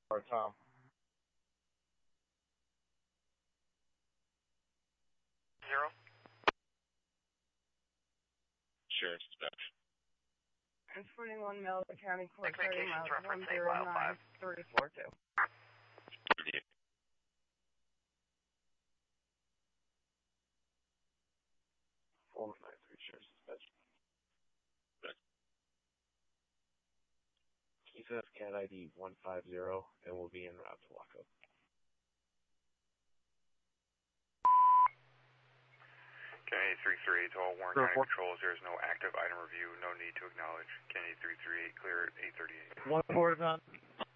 Or Tom. Zero. Sheriff's dispatch. And 41 Melville County Court, 30 Communications miles, reference 109, 34-2. Sheriff's dispatch. He says cat ID 150 and will be en route to lockup. Kennedy 338 to all Warren County Patrols. There is no active item review. No need to acknowledge. Kennedy 338 clear at 838. 1 4 is on.